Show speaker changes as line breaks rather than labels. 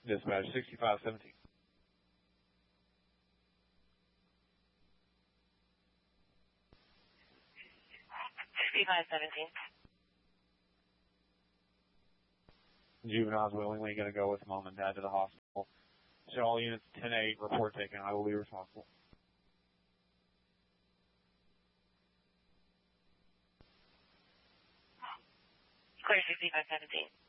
Dispatch 6517. Juvenile's willingly going to go with mom and dad to the hospital. So all units 10-8, report taken. I will be responsible.
Clear 6517.